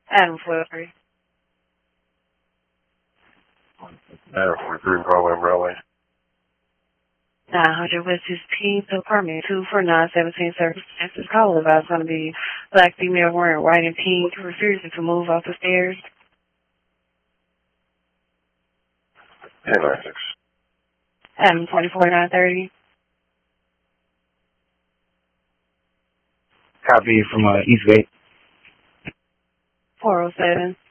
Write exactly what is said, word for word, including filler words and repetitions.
Adam forty-three. Adam forty-three, Broadway, Broadway. nine hundred West sixteenth, apartment two four nine seventeen circumstances. Call about it's going to be black female wearing white and pink, refusing to move off the stairs. ten nine six. Adam twenty-four nine thirty. Copy from uh, Eastgate. four oh seven.